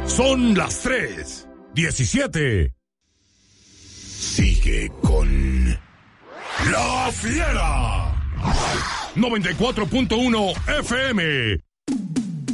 Son las 3:17. Sigue con La Fiera. 94.1 FM.